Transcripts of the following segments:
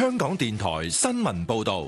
香港電台新聞報道。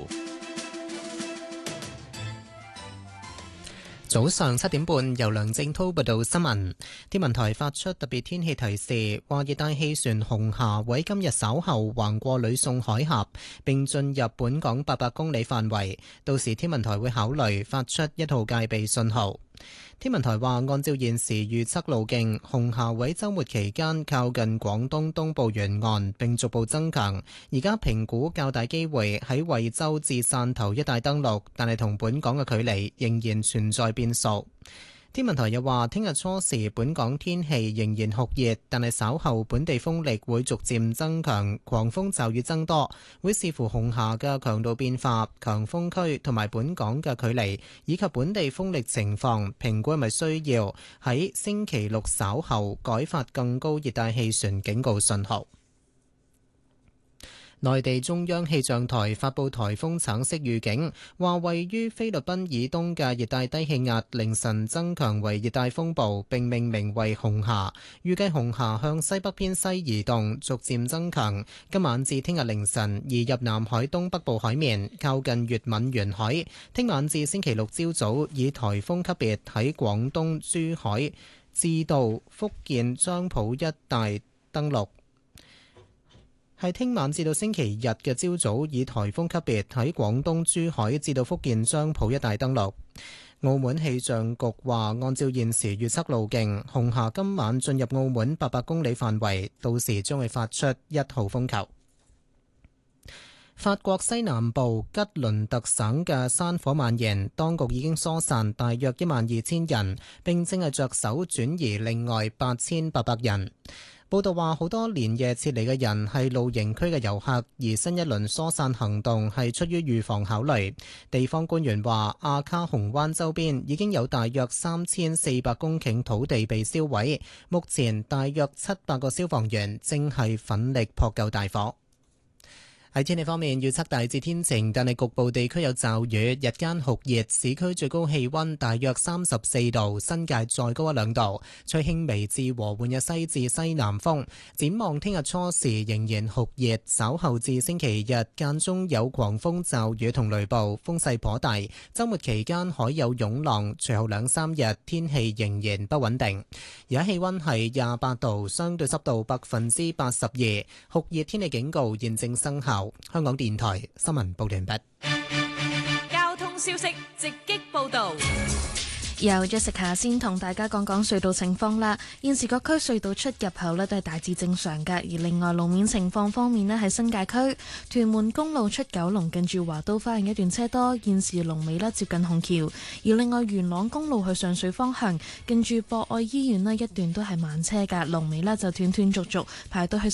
早上7點半，由梁正滔報道新聞。天文台發出特別天氣提示，話熱帶氣旋紅霞會今日稍後橫過呂宋海峽，並進入本港800公里範圍。到時天文台會考慮發出1號戒備信號。天文台話，按照現時預測路徑，紅霞會週末期間靠近廣東東部沿岸並逐步增強。而家評估較大機會喺惠州至汕頭一帶登陸，但係同本港嘅距離仍然存在變數。天文台又話，聽日初時本港天氣仍然酷熱，但係稍後本地風力會逐漸增強，狂風驟雨增多，會視乎紅霞嘅強度變化、強風區同埋本港嘅距離，以及本地風力情況，評估係咪需要喺星期六稍後改發更高熱帶氣旋警告信號。內地中央氣象台發布颱風橙色預警，話位於菲律賓以東嘅熱帶低氣壓凌晨增強為熱帶風暴，並命名為紅霞。預計紅霞向西北偏西移動，逐漸增強，今晚至聽日凌晨移入南海東北部海面，靠近粵閩沿海。聽晚至星期六朝早以颱風級別喺廣東珠海至到福建漳浦一帶登陸。係聽晚至到星期日嘅朝早，以颱風級別喺廣東珠海至到福建漳浦一帶登陸。澳門氣象局話，按照現時預測路徑，紅霞今晚進入澳門800公里範圍，到時將會發出1號風球。法國西南部吉倫特省嘅山火蔓延，當局已經疏散大約12000人，並正係着手轉移另外8800人。報道話，好多連夜撤離嘅人係露營區嘅遊客，而新一輪疏散行動係出於預防考慮。地方官員話，阿卡洪灣周邊已經有大約3400公頃土地被燒毀，目前大約700個消防員正係奮力撲救大火。喺天氣方面，預測大致天晴，但係局部地區有驟雨，日間酷熱，市區最高氣溫大約34度，新界再高1-2度，吹輕微至和緩嘅西至西南風。展望聽日初時仍然酷熱，稍後至星期日間中有狂風驟雨同雷暴，風勢頗大。週末期間海有湧浪，隨後2-3日天氣仍然不穩定。而家氣溫係28度，相對濕度82%，酷熱天氣警告現正生效。香港電台新聞報道完畢。 交通消息直擊報道。 由 Jessica 先同大家講講隧道情況啦。現時各區隧道出入口呢都係大致正常嘅。而另外路面情況方面呢，喺新界區屯門公路出九龍近住華都花園一段車多，現時龍尾呢接近虹橋。而另外元朗公路去上水方向近住博愛醫院呢一段都係慢車㗎，龍尾呢就斷斷續續排到去